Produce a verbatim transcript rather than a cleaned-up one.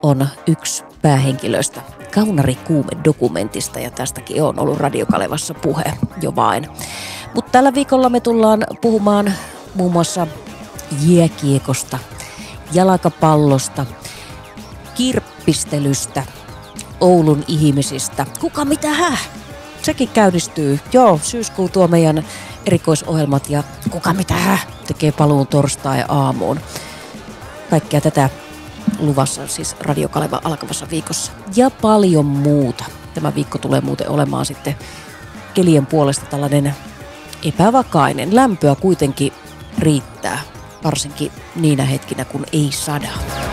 on yksi päähenkilöistä Kaunari-kuume-dokumentista ja tästäkin on ollut Radio Kalevassa puhe jo vain. Mutta tällä viikolla me tullaan puhumaan muun muassa jääkiekosta, jalkapallosta, kirppistelystä, Oulun ihmisistä. Kuka mitä häh? Sekin käynnistyy. Joo, syyskuu tuo meidän erikoisohjelmat ja kuka mitä häh tekee paluun torstai-aamuun. Kaikkea tätä luvassa siis Radio Kaleva alkavassa viikossa. Ja paljon muuta. Tämä viikko tulee muuten olemaan sitten kelien puolesta tällainen epävakainen. Lämpöä kuitenkin riittää, varsinkin niinä hetkinä kun ei sada.